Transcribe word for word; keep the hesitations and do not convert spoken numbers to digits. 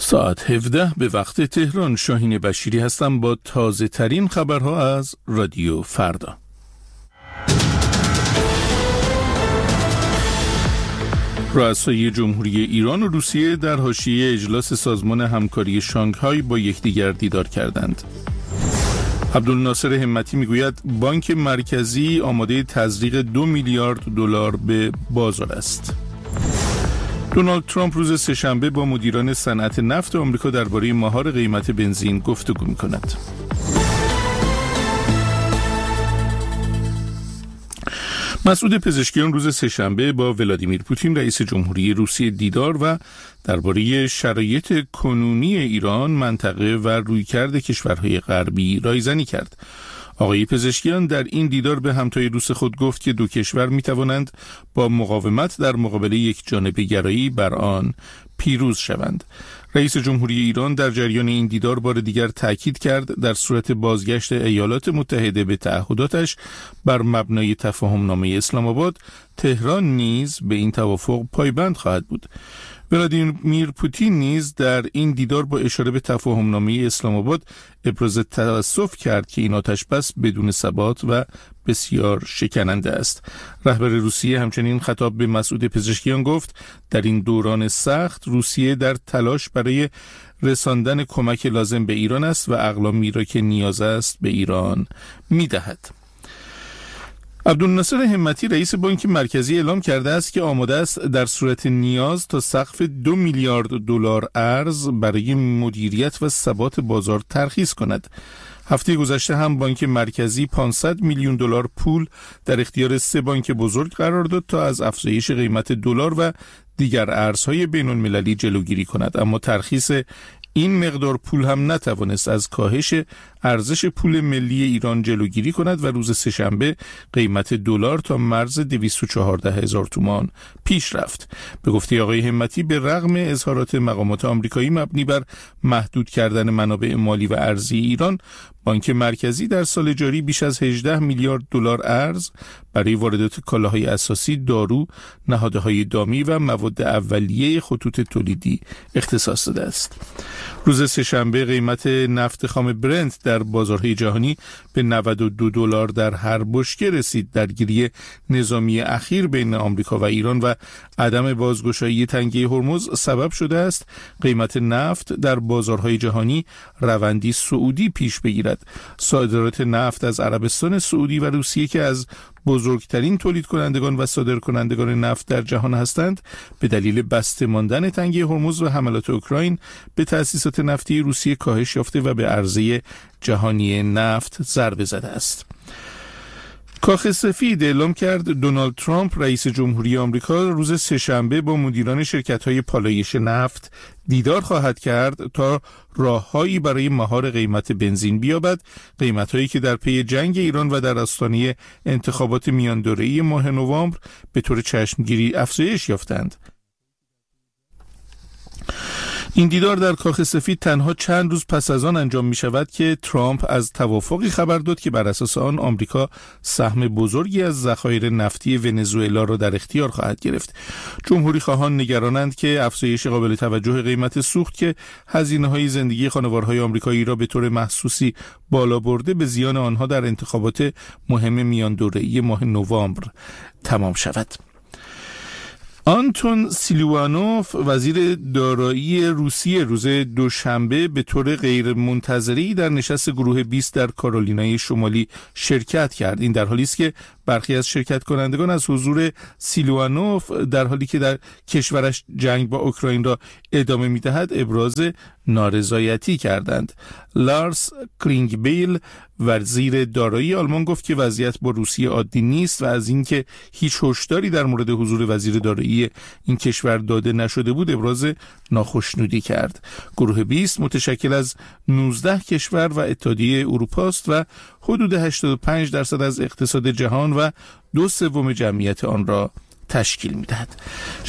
ساعت هفده به وقت تهران. شاهین بشیری هستم با تازه ترین خبرها از رادیو فردا. رؤسای جمهوری ایران و روسیه در حاشیه اجلاس سازمان همکاری شانگهای با یکدیگر دیدار کردند. عبدالناصر همتی میگوید بانک مرکزی آماده تزریق دو میلیارد دلار به بازار است. دونالد ترامپ روز سه‌شنبه با مدیران صنعت نفت آمریکا درباره مهار قیمت بنزین گفتگو می‌کند. مسعود پزشکیان روز سه‌شنبه با ولادیمیر پوتین رئیس جمهوری روسیه دیدار و درباره شرایط کنونی ایران، منطقه و رویکرد کشورهای غربی رایزنی کرد. آقای پزشکیان در این دیدار به همتای روس خود گفت که دو کشور می توانند با مقاومت در مقابل یک جانبه گرایی بر آن پیروز شوند. رئیس جمهوری ایران در جریان این دیدار بار دیگر تاکید کرد در صورت بازگشت ایالات متحده به تعهداتش بر مبنای تفاهمنامه اسلام آباد، تهران نیز به این توافق پایبند خواهد بود. ولادیمیر پوتین نیز در این دیدار با اشاره به تفاهمنامه اسلام آباد ابراز تأسف کرد که این آتش‌بس بدون ثبات و بسیار شکننده است. رهبر روسیه همچنین خطاب به مسعود پزشکیان گفت در این دوران سخت روسیه در تلاش برای رساندن کمک لازم به ایران است و اقلامی را که نیاز است به ایران می‌دهد. عبدالناصر همتی رئیس بانک مرکزی اعلام کرده است که آماده است در صورت نیاز تا سقف دو میلیارد دلار ارز برای مدیریت و ثبات بازار ترخیص کند. هفته گذشته هم بانک مرکزی پانصد میلیون دلار پول در اختیار سه بانک بزرگ قرار داد تا از افزایش قیمت دلار و دیگر ارزهای بین‌المللی جلوگیری کند، اما ترخیص این مقدار پول هم نتوانست از کاهش ارزش پول ملی ایران جلوگیری کند و روز سه‌شنبه قیمت دلار تا مرز دویست و چهارده هزار تومان پیش رفت. به گفته آقای همتی به رغم اظهارات مقامات آمریکایی مبنی بر محدود کردن منابع مالی و ارزی ایران، بانک مرکزی در سال جاری بیش از هجده میلیارد دلار ارز برای واردات کالاهای اساسی، دارو، نهادهای دامی و مواد اولیه خطوط تولیدی اختصاص داده است. روز سه‌شنبه قیمت نفت خام برنت در بازارهای جهانی به نود و دو دلار در هر بشکه رسید. درگیری نظامی اخیر بین آمریکا و ایران و عدم بازگشایی تنگه هرمز سبب شده است قیمت نفت در بازارهای جهانی روندی صعودی پیش بگیرد. صادرات نفت از عربستان سعودی و روسیه که از بزرگترین تولید کنندگان و صادر کنندگان نفت در جهان هستند، به دلیل بسته ماندن تنگه هرمز و حملات اوکراین به تأسیسات نفتی روسیه کاهش یافته و به عرضه جهانی نفت ضربه زده است. کاخ سفید اعلام کرد دونالد ترامپ رئیس جمهوری آمریکا روز سه‌شنبه با مدیران شرکت‌های پالایش نفت دیدار خواهد کرد تا راههایی برای مهار قیمت بنزین بیابد، قیمت‌هایی که در پی جنگ ایران و در آستانه انتخابات میان دوره‌ای ماه نوامبر به طور چشمگیری افزایش یافتند. این دیدار در کاخ سفید تنها چند روز پس از آن انجام می شود که ترامپ از توافقی خبر داد که بر اساس آن آمریکا سهم بزرگی از ذخایر نفتی ونزوئلا را در اختیار خواهد گرفت. جمهوری خواهان نگرانند که افزایش قابل توجه قیمت سوخت که هزینه‌های زندگی خانوارهای آمریکایی را به طور محسوسی بالا برده به زیان آنها در انتخابات مهم میان دوره‌ای ماه نوامبر تمام شود. آنتون سیلوانوف وزیر دارایی روسیه روز دوشنبه به طور غیر منتظری در نشست گروه بیست در کارولینای شمالی شرکت کرد. این در حالی است که برخی از شرکت کنندگان از حضور سیلوانوف در حالی که در کشورش جنگ با اوکراین را ادامه می‌دهد ابراز نارضایتی کردند. لارس کرینگبیل وزیر دارایی آلمان گفت که وضعیت با روسیه عادی نیست و از اینکه هیچ هشداری در مورد حضور وزیر دارایی این کشور داده نشده بود ابراز ناخشنودی کرد. گروه بیست متشکل از نوزده کشور و اتحادیه اروپا است و حدود هشتاد و پنج درصد از اقتصاد جهان و دو سوم جمعیت آن را تشکیل می‌دهد.